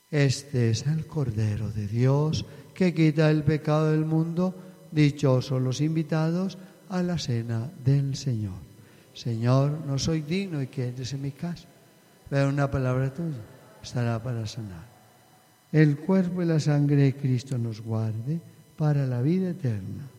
Este es el Cordero de Dios que quita el pecado del mundo. Dichosos los invitados a la cena del Señor. Señor, no soy digno y que entres en mi casa, pero una palabra tuya estará para sanar. El cuerpo y la sangre de Cristo nos guarde para la vida eterna.